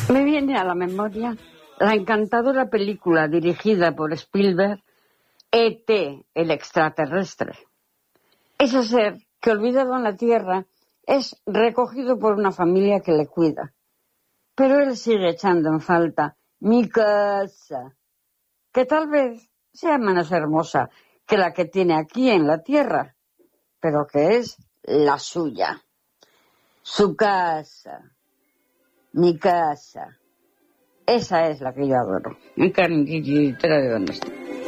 Me viene a la memoria la encantadora película dirigida por Spielberg, E.T., el extraterrestre. Ese ser que, olvidado en la Tierra, es recogido por una familia que le cuida. Pero él sigue echando en falta mi casa, que tal vez sea menos hermosa que la que tiene aquí en la Tierra, pero que es la suya. Su casa, mi casa, esa es la que yo adoro. En carne y de dónde está.